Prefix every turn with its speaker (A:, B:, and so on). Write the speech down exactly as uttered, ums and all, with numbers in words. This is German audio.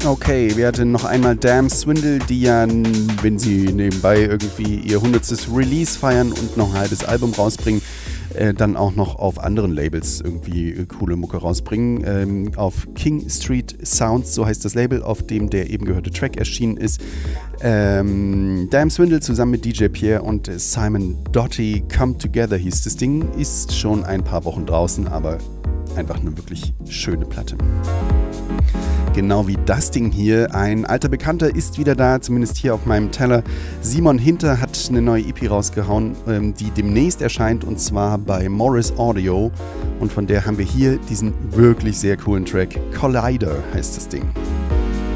A: Okay, wir hatten noch einmal Damn Swindle, die ja, wenn sie nebenbei irgendwie ihr hundertstes Release feiern und noch ein halbes Album rausbringen, äh, dann auch noch auf anderen Labels irgendwie äh, coole Mucke rausbringen. Ähm, auf King Street Sounds, so heißt das Label, auf dem der eben gehörte Track erschienen ist. Ähm, Damn Swindle zusammen mit D J Pierre und Simon Doty, Come Together hieß das Ding, ist schon ein paar Wochen draußen, aber einfach eine wirklich schöne Platte. Genau wie das Ding hier. Ein alter Bekannter ist wieder da, zumindest hier auf meinem Teller. Simon Hinter hat eine neue E P rausgehauen, ähm, die demnächst erscheint, und zwar bei Morris Audio. Und von der haben wir hier diesen wirklich sehr coolen Track. Collider heißt das Ding.